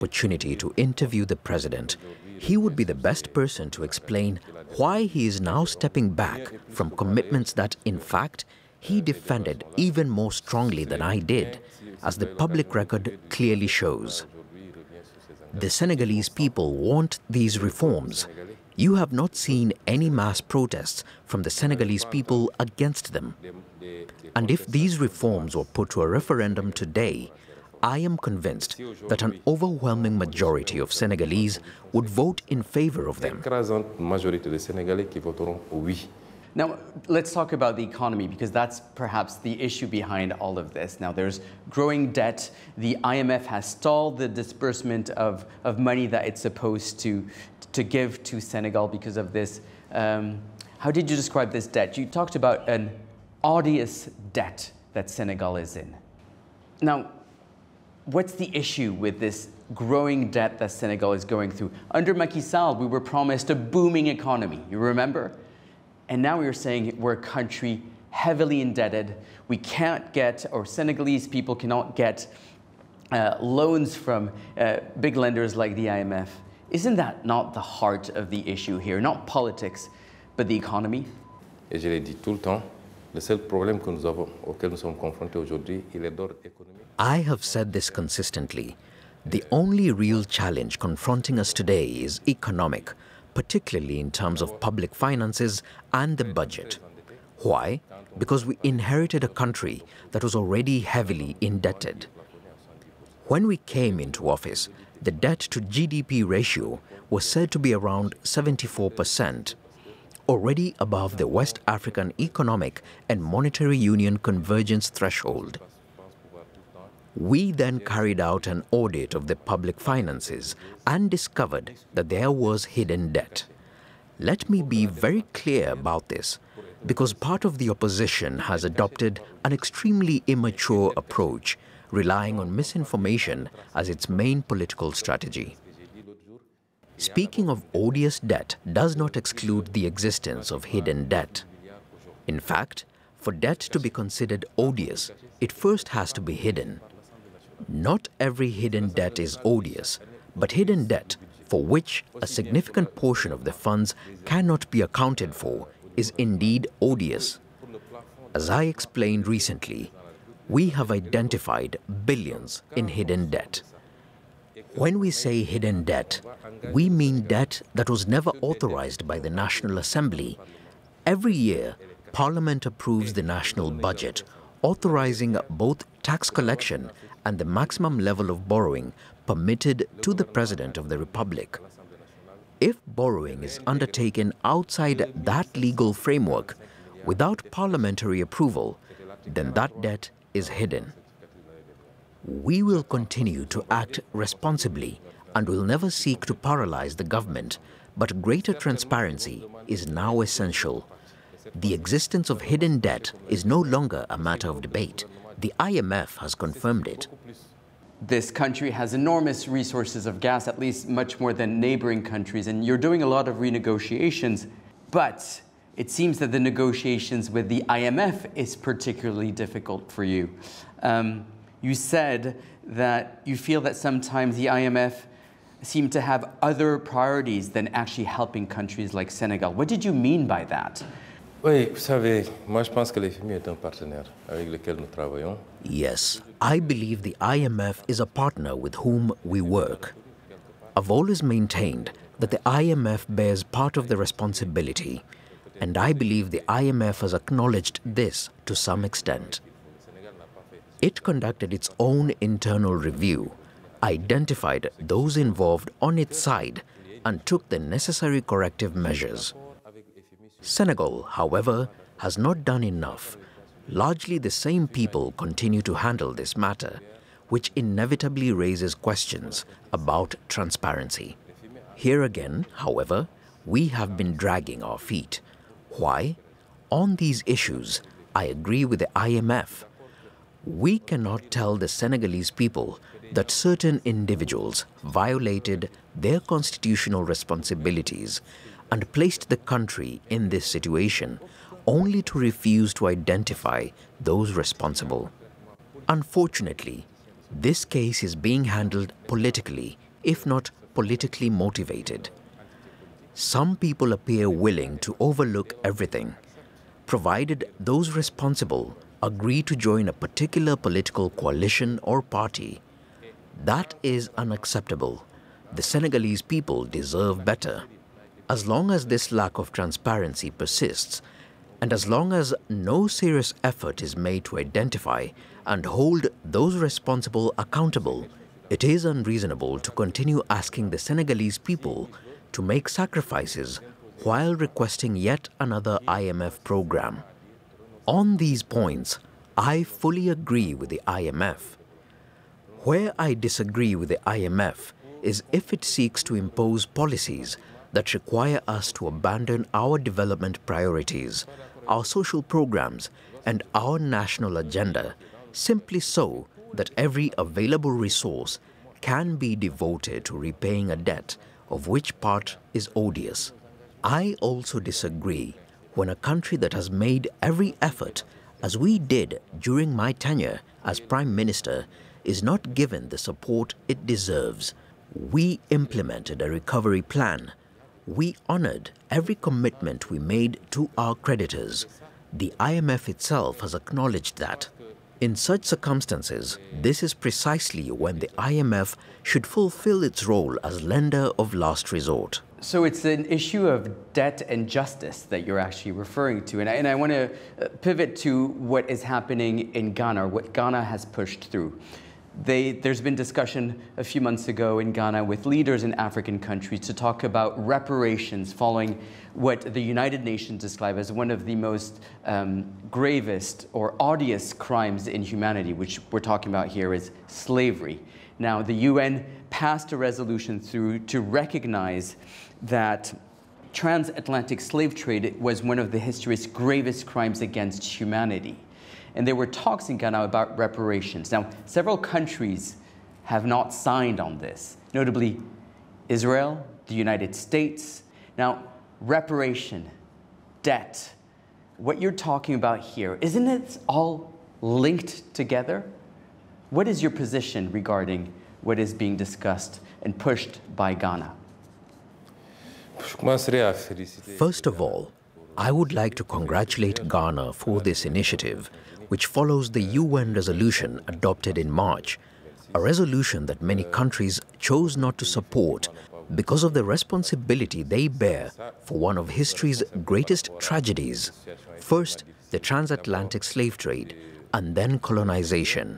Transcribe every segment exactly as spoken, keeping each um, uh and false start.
opportunity to interview the president, he would be the best person to explain why he is now stepping back from commitments that, in fact, he defended even more strongly than I did, as the public record clearly shows. The Senegalese people want these reforms. You have not seen any mass protests from the Senegalese people against them. And if these reforms were put to a referendum today, I am convinced that an overwhelming majority of Senegalese would vote in favor of them. Now, let's talk about the economy, because that's perhaps the issue behind all of this. Now, there's growing debt. The I M F has stalled the disbursement of, of money that it's supposed to, to give to Senegal because of this. Um, how did you describe this debt? You talked about an odious debt that Senegal is in. Now, what's the issue with this growing debt that Senegal is going through? Under Macky Sall, we were promised a booming economy, you remember? And now we're saying we're a country heavily indebted. We can't get, or Senegalese people cannot get uh, loans from uh, big lenders like the I M F. Isn't that not the heart of the issue here? Not politics, but the economy? Et je l'ai dit tout le temps, le seul problème que nous avons, auquel nous sommes confrontés aujourd'hui, il est d'ordre économique. I have said this consistently. The only real challenge confronting us today is economic, particularly in terms of public finances and the budget. Why? Because we inherited a country that was already heavily indebted. When we came into office, the debt to G D P ratio was said to be around seventy-four percent, already above the West African Economic and Monetary Union convergence threshold. We then carried out an audit of the public finances and discovered that there was hidden debt. Let me be very clear about this, because part of the opposition has adopted an extremely immature approach, relying on misinformation as its main political strategy. Speaking of odious debt does not exclude the existence of hidden debt. In fact, for debt to be considered odious, it first has to be hidden. Not every hidden debt is odious, but hidden debt, for which a significant portion of the funds cannot be accounted for, is indeed odious. As I explained recently, we have identified billions in hidden debt. When we say hidden debt, we mean debt that was never authorized by the National Assembly. Every year, Parliament approves the national budget, authorizing both tax collection and the maximum level of borrowing permitted to the President of the Republic. If borrowing is undertaken outside that legal framework, without parliamentary approval, then that debt is hidden. We will continue to act responsibly and will never seek to paralyze the government, but greater transparency is now essential. The existence of hidden debt is no longer a matter of debate. The I M F has confirmed it. This country has enormous resources of gas, at least much more than neighboring countries, and you're doing a lot of renegotiations, but it seems that the negotiations with the I M F is particularly difficult for you. Um, you said that you feel that sometimes the I M F seem to have other priorities than actually helping countries like Senegal. What did you mean by that? Oui, vous savez, moi je pense que l'F M I est un partenaire avec lequel nous travaillons. Yes, I believe the I M F is a partner with whom we work. I've always maintained that the I M F bears part of the responsibility, and I believe the I M F has acknowledged this to some extent. It conducted its own internal review, identified those involved on its side, and took the necessary corrective measures. Senegal, however, has not done enough. Largely the same people continue to handle this matter, which inevitably raises questions about transparency. Here again, however, we have been dragging our feet. Why? On these issues, I agree with the I M F. We cannot tell the Senegalese people that certain individuals violated their constitutional responsibilities and placed the country in this situation only to refuse to identify those responsible. Unfortunately, this case is being handled politically if not politically motivated. Some people appear willing to overlook everything, provided those responsible agree to join a particular political coalition or party. That is unacceptable. The Senegalese people deserve better. As long as this lack of transparency persists, and as long as no serious effort is made to identify and hold those responsible accountable, it is unreasonable to continue asking the Senegalese people to make sacrifices while requesting yet another I M F program. On these points, I fully agree with the I M F. Where I disagree with the I M F is if it seeks to impose policies that require us to abandon our development priorities, our social programs, and our national agenda simply so that every available resource can be devoted to repaying a debt of which part is odious. I also disagree when a country that has made every effort, as we did during my tenure as Prime Minister, is not given the support it deserves. We implemented a recovery plan. We honored every commitment we made to our creditors. The I M F itself has acknowledged that. In such circumstances, this is precisely when the I M F should fulfill its role as lender of last resort. So it's an issue of debt and justice that you're actually referring to. And I, and I want to pivot to what is happening in Ghana, or what Ghana has pushed through. They, there's been discussion a few months ago in Ghana with leaders in African countries to talk about reparations following what the United Nations describe as one of the most um, gravest or odious crimes in humanity, which we're talking about here is slavery. Now, the U N passed a resolution through to recognize that transatlantic slave trade was one of the history's gravest crimes against humanity. And there were talks in Ghana about reparations. Now, several countries have not signed on this, notably Israel, the United States. Now, reparation, debt, what you're talking about here, isn't it all linked together? What is your position regarding what is being discussed and pushed by Ghana? First of all, I would like to congratulate Ghana for this initiative, which follows the U N resolution adopted in March, a resolution that many countries chose not to support because of the responsibility they bear for one of history's greatest tragedies. First, the transatlantic slave trade, and then colonization.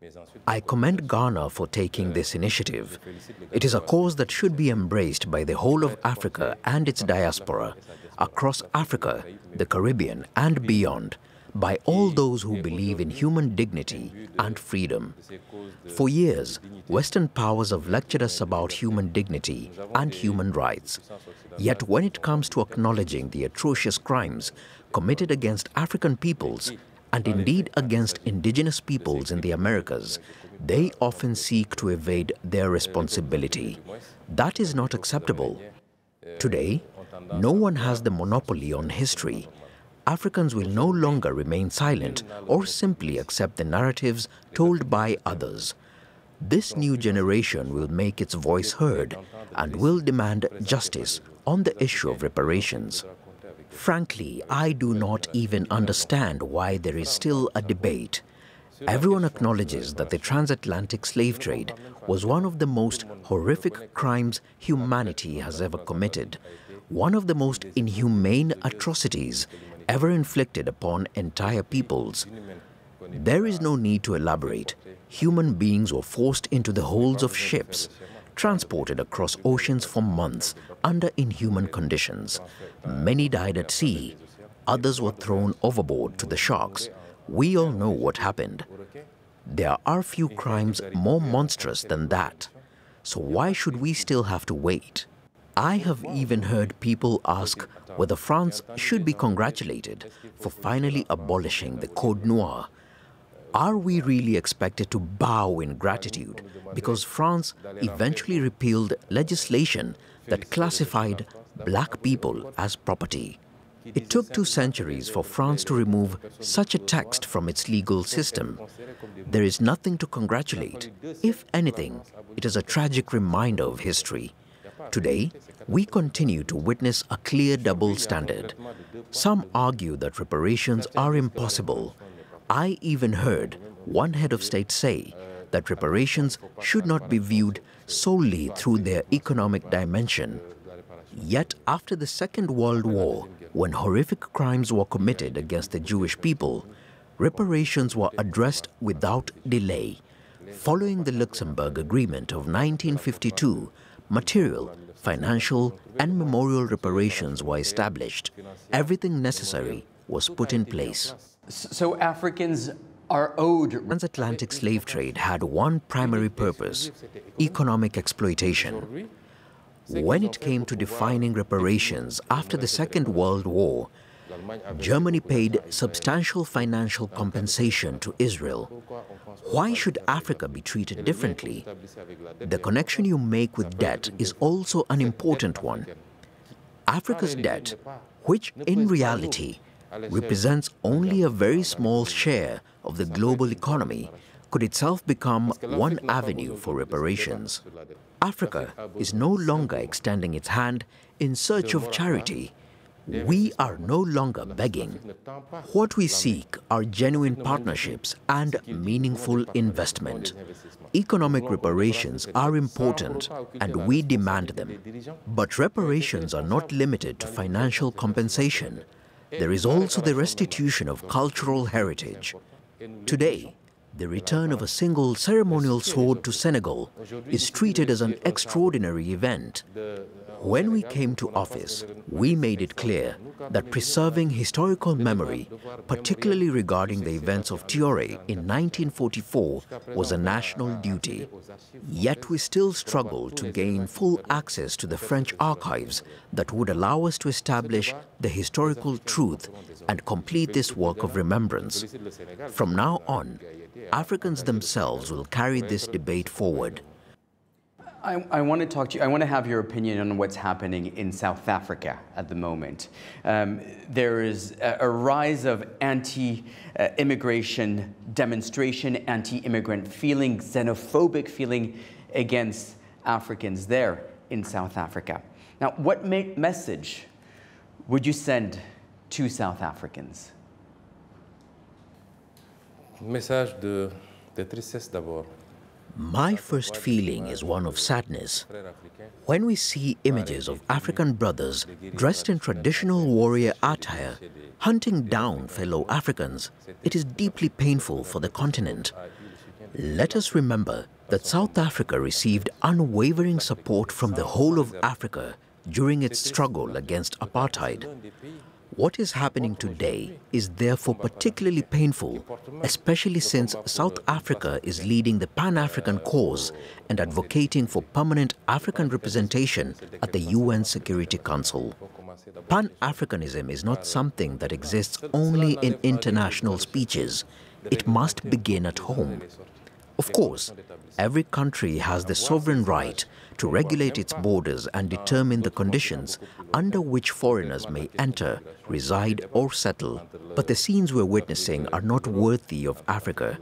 I commend Ghana for taking this initiative. It is a cause that should be embraced by the whole of Africa and its diaspora, across Africa, the Caribbean, and beyond, by all those who believe in human dignity and freedom. For years, Western powers have lectured us about human dignity and human rights. Yet when it comes to acknowledging the atrocious crimes committed against African peoples, and indeed against indigenous peoples in the Americas, they often seek to evade their responsibility. That is not acceptable. Today, no one has the monopoly on history. Africans will no longer remain silent or simply accept the narratives told by others. This new generation will make its voice heard and will demand justice on the issue of reparations. Frankly, I do not even understand why there is still a debate. Everyone acknowledges that the transatlantic slave trade was one of the most horrific crimes humanity has ever committed, one of the most inhumane atrocities ever inflicted upon entire peoples. There is no need to elaborate. Human beings were forced into the holds of ships, transported across oceans for months under inhuman conditions. Many died at sea. Others were thrown overboard to the sharks. We all know what happened. There are few crimes more monstrous than that. So why should we still have to wait? I have even heard people ask whether France should be congratulated for finally abolishing the Code Noir. Are we really expected to bow in gratitude because France eventually repealed legislation that classified black people as property? It took two centuries for France to remove such a text from its legal system. There is nothing to congratulate. If anything, it is a tragic reminder of history. Today, we continue to witness a clear double standard. Some argue that reparations are impossible. I even heard one head of state say that reparations should not be viewed solely through their economic dimension. Yet, after the Second World War, when horrific crimes were committed against the Jewish people, reparations were addressed without delay. Following the Luxembourg Agreement of nineteen fifty-two, material, financial, and memorial reparations were established. Everything necessary was put in place. So Africans are owed... Transatlantic slave trade had one primary purpose: economic exploitation. When it came to defining reparations after the Second World War, Germany paid substantial financial compensation to Israel. Why should Africa be treated differently? The connection you make with debt is also an important one. Africa's debt, which in reality represents only a very small share of the global economy, could itself become one avenue for reparations. Africa is no longer extending its hand in search of charity. We are no longer begging. What we seek are genuine partnerships and meaningful investment. Economic reparations are important and we demand them. But reparations are not limited to financial compensation. There is also the restitution of cultural heritage. Today, the return of a single ceremonial sword to Senegal is treated as an extraordinary event. When we came to office, we made it clear that preserving historical memory, particularly regarding the events of Tioré in nineteen forty-four, was a national duty. Yet we still struggle to gain full access to the French archives that would allow us to establish the historical truth and complete this work of remembrance. From now on, Africans themselves will carry this debate forward. I, I want to talk to you, I want to have your opinion on what's happening in South Africa at the moment. Um, there is a, a rise of anti-immigration demonstration, anti-immigrant feeling, xenophobic feeling against Africans there in South Africa. Now, what message would you send to South Africans? Message de, de tristesse d'abord. My first feeling is one of sadness. When we see images of African brothers dressed in traditional warrior attire, hunting down fellow Africans, it is deeply painful for the continent. Let us remember that South Africa received unwavering support from the whole of Africa during its struggle against apartheid. What is happening today is therefore particularly painful, especially since South Africa is leading the Pan-African cause and advocating for permanent African representation at the U N Security Council. Pan-Africanism is not something that exists only in international speeches. It must begin at home. Of course, every country has the sovereign right to regulate its borders and determine the conditions under which foreigners may enter, reside or settle. But the scenes we're witnessing are not worthy of Africa.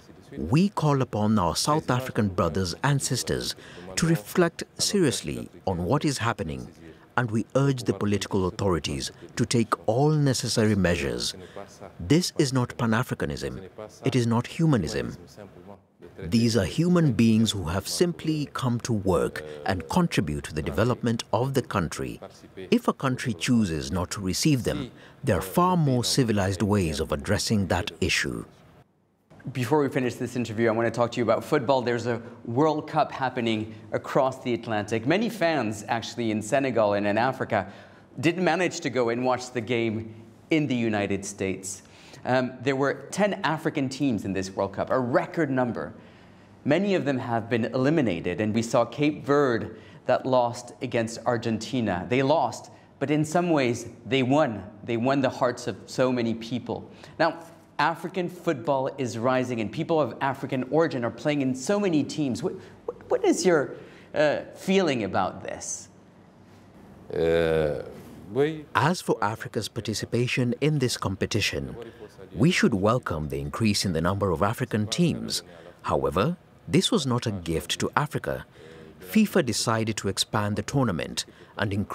We call upon our South African brothers and sisters to reflect seriously on what is happening, and we urge the political authorities to take all necessary measures. This is not Pan-Africanism. It is not humanism. These are human beings who have simply come to work and contribute to the development of the country. If a country chooses not to receive them, there are far more civilized ways of addressing that issue. Before we finish this interview, I want to talk to you about football. There's a World Cup happening across the Atlantic. Many fans, actually, in Senegal and in Africa, didn't manage to go and watch the game in the United States. Um, there were ten African teams in this World Cup, a record number. Many of them have been eliminated, and we saw Cape Verde that lost against Argentina. They lost, but in some ways, they won. They won the hearts of so many people. Now, African football is rising, and people of African origin are playing in so many teams. What, what is your uh, feeling about this? Uh, As for Africa's participation in this competition, we should welcome the increase in the number of African teams. However, this was not a gift to Africa. FIFA decided to expand the tournament and increase